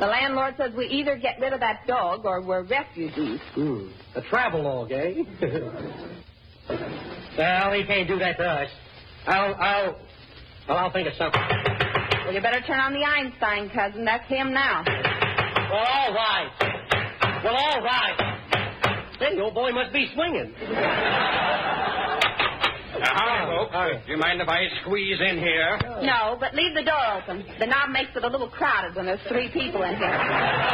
The landlord says we either get rid of that dog or we're refugees. A travelogue, eh? Well, he can't do that to us. I'll think of something. Well, you better turn on the Einstein, cousin. That's him now. Well, all right. Then the old boy must be swinging. Howdy, folks. Do you mind if I squeeze in here? No, but leave the door open. The knob makes it a little crowded when there's 3 people in here.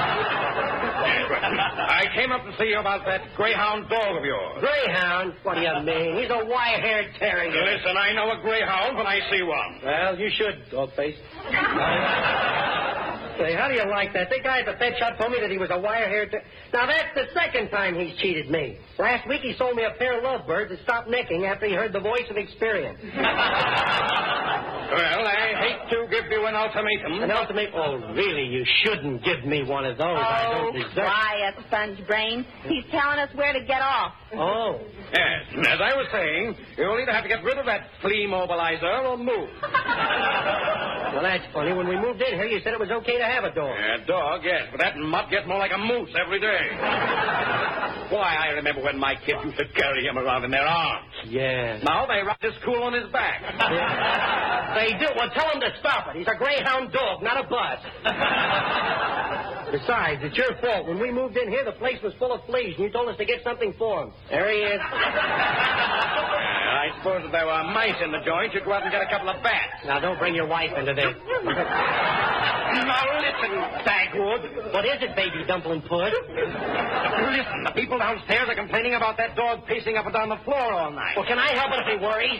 I came up to see you about that greyhound dog of yours. Greyhound? What do you mean? He's a wire-haired terrier. Listen, I know a greyhound when I see one. Well, you should, dog-face. Say, how do you like that? The guy at the pet shop told me that he was a wire-haired... Now, that's the second time he's cheated me. Last week he sold me a pair of lovebirds that stopped necking after he heard the voice of experience. Well, I hate to give you an ultimatum. An ultimatum? Oh, really, you shouldn't give me one of those. I don't deserve... quiet, sponge brain. He's telling us where to get off. Oh. Yes, as I was saying, you'll either have to get rid of that flea mobilizer or move. Well, that's funny. When we moved in here, you said it was okay to have a dog. A dog, yes, but that mutt gets more like a moose every day. Why, I remember when my kids used to carry him around in their arms. Yeah. Now they ride his school on his back. Yeah. They do. Well, tell him to stop it. He's a greyhound dog, not a bus. Besides, it's your fault. When we moved in here, the place was full of fleas, and you told us to get something for him. There he is. I suppose if there were mice in the joint, you'd go out and get a couple of bats. Now, don't bring your wife into this. Now, listen, Dagwood. What is it, baby dumpling pud? Listen, the people downstairs are complaining about that dog pacing up and down the floor all night. Well, can I help it if he worries?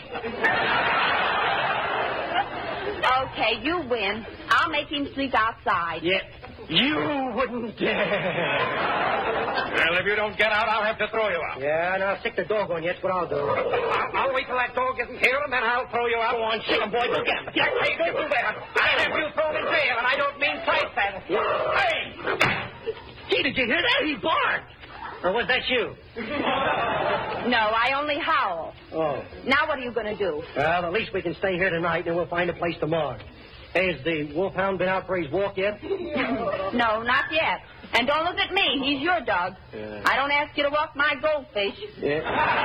Okay, you win. I'll make him sleep outside. Yeah. You wouldn't dare. Well, if you don't get out, I'll have to throw you out. Yeah, and I'll stick the dog on you. That's what I'll do. I'll wait till that dog isn't here, and then I'll throw you out. Go on, shake him, boy. Go get him. Yeah, hey, don't do that. I'll have you thrown in jail, and I don't mean tight, then. Hey! Gee, did you hear that? He barked. Or was that you? No, I only howl. Oh. Now what are you going to do? Well, at least we can stay here tonight, and we'll find a place tomorrow. Hey, has the wolfhound been out for his walk yet? No, not yet. And don't look at me. He's your dog. Yeah. I don't ask you to walk my goldfish. Yeah.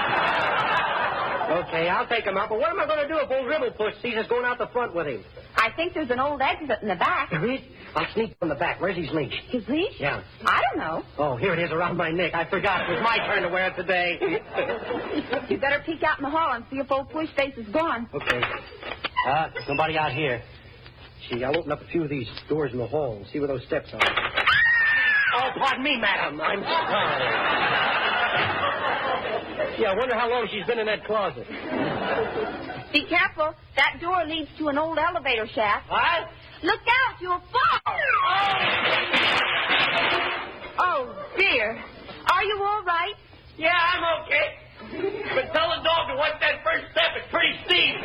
Okay, I'll take him out. But what am I going to do if old Ribblepuss sees us going out the front with him? I think there's an old exit in the back. I'll sneak from the back. Where's his leash? His leash? Yeah. I don't know. Oh, here it is around my neck. I forgot. It was my turn to wear it today. You better peek out in the hall and see if old Pushface is gone. Okay. Nobody out here. See, I'll open up a few of these doors in the hall and see where those steps are. Oh, pardon me, madam. I'm sorry. Yeah, I wonder how long she's been in that closet. Be careful. That door leads to an old elevator shaft. What? Look out. You'll fall. Oh, dear. Are you all right? Yeah, I'm okay. But tell the dog to watch that first step. It's pretty steep.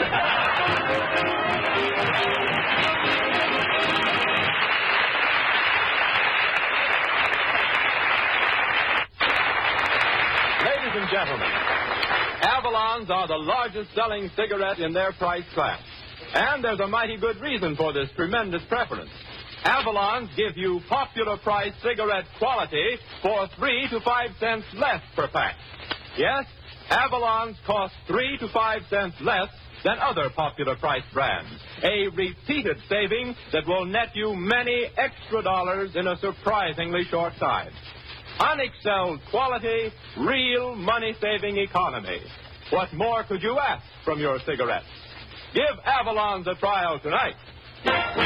Ladies and gentlemen, Avalons are the largest selling cigarette in their price class. And there's a mighty good reason for this tremendous preference. Avalons give you popular price cigarette quality for 3 to 5 cents less per pack. Yes, Avalons cost 3 to 5 cents less than other popular price brands. A repeated saving that will net you many extra dollars in a surprisingly short time. Unexcelled quality, real money-saving economy. What more could you ask from your cigarettes? Give Avalons a trial tonight.